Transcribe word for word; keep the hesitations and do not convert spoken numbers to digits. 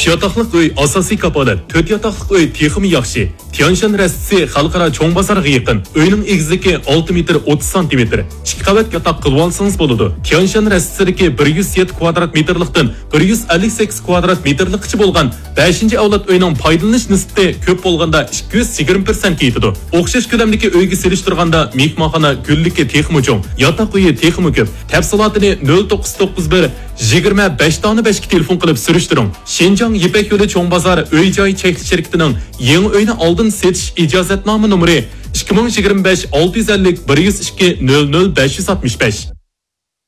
uch yotoqliq uy asosiy kapolat, to'rt yotoqliq uy texmi yaxshi. Tianshan rastisi xalqaro cho'ng bozorga yaqin. Uyning egizligi olti metr o'ttiz santimetr. ikki qavat yotoq qilib olsangiz bo'ladi. Tianshan rastisidagi bir yuz yetti kvadrat metrlikdan bir yuz ellik sakkiz kvadrat metrlikcha bo'lgan beshinchi avlod uyning foydalanish nisbati ko'p bo'lganda ikki yuz yigirma prosent yetadi. O'xshash ko'lamdagi uyga selishtirganda mehmonxona gulligi texmi cho'ng, yotoq uyi texmi ko'p. Tafsilotini nol to'qqiz to'qqiz bir yigirma besh besh ga telefon qilib surishtiring. Shenjang Yipak yo'li cho'ng bozor uy-joy chekli shirkatining yangi uyni oldin setish ijozatnoma nomeri ikki ming yigirma besh olti yuz ellik bir yuz ikki nol nol besh yuz oltmish besh.